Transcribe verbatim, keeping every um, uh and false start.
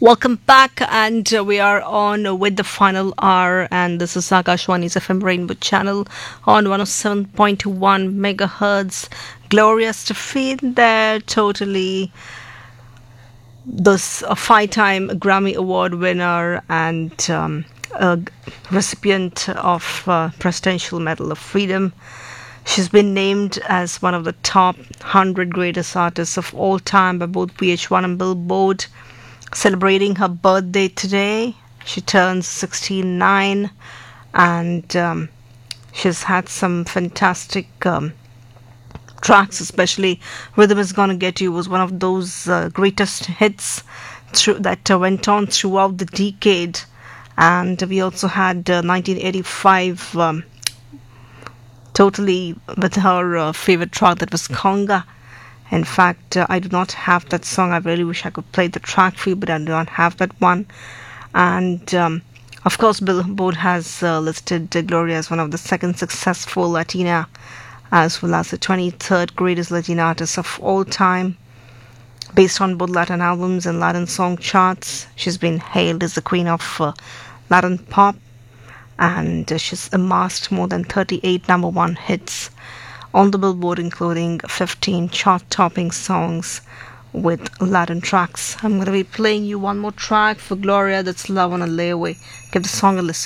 Welcome back, and uh, we are on with the final hour, and this is Akashwani's F M Rainbow channel on one oh seven point one megahertz. Gloria Stefan there, totally this a five-time Grammy Award winner and um, a g- recipient of uh, Presidential Medal of Freedom. She's been named as one of the top one hundred greatest artists of all time by both V H one and Billboard. Celebrating her birthday today. She turns sixty-nine, and um, she's had some fantastic um, tracks, especially Rhythm Is Gonna Get You was one of those uh, greatest hits through, that uh, went on throughout the decade. And we also had uh, nineteen eighty-five um, totally with her uh, favorite track, that was Conga. In fact, uh, I do not have that song. I really wish I could play the track for you, but I do not have that one. And um, of course, Billboard has uh, listed uh, Gloria as one of the second successful Latina, as well as the twenty-third greatest Latina artist of all time. Based on both Latin albums and Latin song charts, she's been hailed as the queen of uh, Latin pop, and uh, she's amassed more than thirty-eight number one hits on the Billboard, including fifteen chart-topping songs with Latin tracks. I'm going to be playing you one more track for Gloria. That's Love on a Layaway. Give the song a listen.